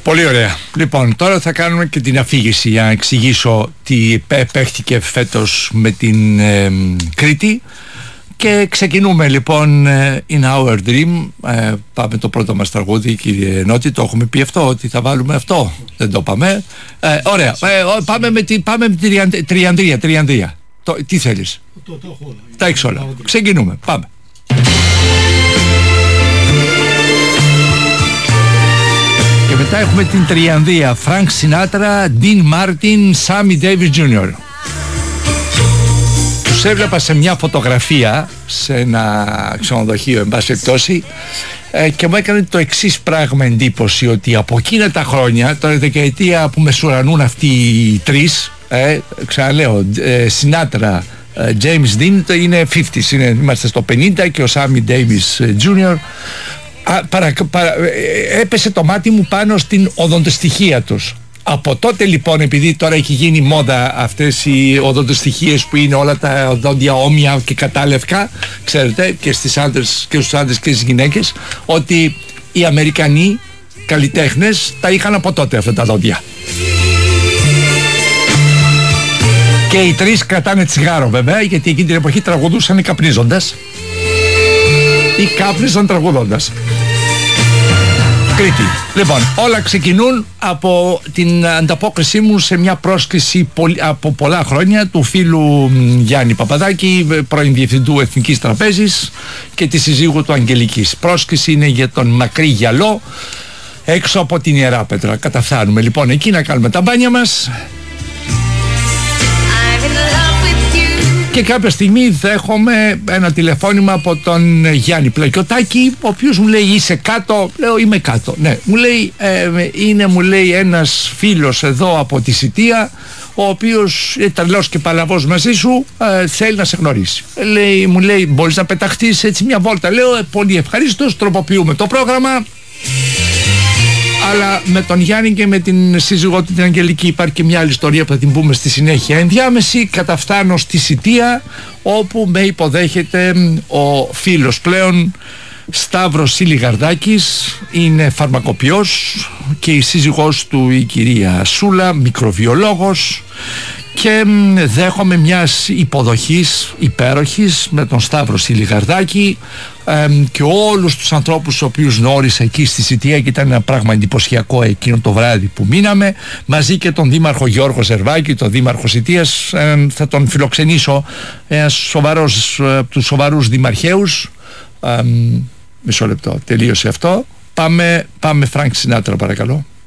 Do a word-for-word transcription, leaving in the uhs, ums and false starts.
Πολύ ωραία. Λοιπόν, τώρα θα κάνουμε και την αφήγηση για να εξηγήσω τι παίχτηκε φέτος με την ε, Κρήτη. Και ξεκινούμε λοιπόν In Our Dream. ε, Πάμε το πρώτο μας τραγούδι, κύριε Νότι. Το έχουμε πει αυτό, ότι θα βάλουμε αυτό. Δεν το πάμε. ε, Ωραία, ε, πάμε με τη, πάμε με τη Τριανδρία. Τριανδρία. Το, τι θέλεις? Το, το έχω όλα. Τα έχεις όλα. Ξεκινούμε, πάμε. Και μετά έχουμε την Τριανδρία. Frank Sinatra, Dean Martin, Sammy Davis τζούνιορ. Τους έβλεπα σε μια φωτογραφία σε ένα ξενοδοχείο, εν πάση περιπτώσει, και μου έκανε το εξής πράγμα εντύπωση, ότι από εκείνα τα χρόνια, τώρα δεκαετία που μεσουρανούν αυτοί οι τρεις, ε, ξαναλέω, ε, Sinatra, ε, James Dean, είναι πενήντα, είναι, είμαστε στο πενήντα, και ο Sammy Davis τζούνιορ. Α, παρα, παρα, έπεσε το μάτι μου πάνω στην οδοντοστοιχεία τους. Από τότε λοιπόν, επειδή τώρα έχει γίνει μόδα αυτές οι οδοντοστοιχείες που είναι όλα τα οδόντια όμοια και κατάλευκα, ξέρετε, και στις άντρες και στους άντρες και στις γυναίκες, ότι οι Αμερικανοί καλλιτέχνες τα είχαν από τότε αυτά τα δόντια. Και οι τρεις κρατάνε τσιγάρο βέβαια, γιατί εκείνη την εποχή τραγουδούσαν καπνίζοντας ή κάπνιζαν τραγουδώντας. Κρήτη. Λοιπόν, όλα ξεκινούν από την ανταπόκρισή μου σε μια πρόσκληση από πολλά χρόνια του φίλου Γιάννη Παπαδάκη, πρώην διευθυντού Εθνικής Τραπέζης, και τη συζύγου του Αγγελικής. Πρόσκληση είναι για τον Μακρύ Γυαλό, έξω από την Ιερά Πέτρα. Καταφθάνουμε λοιπόν εκεί να κάνουμε τα μπάνια μας. Και κάποια στιγμή δέχομαι ένα τηλεφώνημα από τον Γιάννη Πλακιωτάκη, ο οποίος μου λέει: είσαι κάτω? Λέω: είμαι κάτω. Ναι, μου λέει, ε, είναι μου λέει ένας φίλος εδώ από τη Σιτία, ο οποίος ήταν τρελός και παλαβός μαζί σου, ε, θέλει να σε γνωρίσει. Ε, λέει, μου λέει: μπορείς να πεταχτείς έτσι μια βόλτα? Λέω: ε, πολύ ευχαρίστως, τροποποιούμε το πρόγραμμα. Αλλά με τον Γιάννη και με την σύζυγό του την Αγγελική υπάρχει και μια άλλη ιστορία που θα την πούμε στη συνέχεια ενδιάμεση. Καταφτάνω στη Σιτία, όπου με υποδέχεται ο φίλος πλέον Σταύρος Ηλιγαρδάκης. Είναι φαρμακοποιός και η σύζυγός του η κυρία Σούλα, μικροβιολόγος, και δέχομαι μιας υποδοχής υπέροχης με τον Σταύρο Ηλιγαρδάκη ε, και όλους τους ανθρώπους τους οποίους γνώρισα εκεί στη Σιτία, και ήταν ένα πράγμα εντυπωσιακό εκείνο το βράδυ που μείναμε, μαζί και τον Δήμαρχο Γιώργο Ζερβάκη, τον Δήμαρχο Σιτίας. ε, θα τον φιλοξενήσω, ένας σοβαρός, ε, τους σοβαρούς δημαρχαίους. ε, Μισό λεπτό, τελείωσε αυτό. Πάμε, πάμε Frank Sinatra παρακαλώ.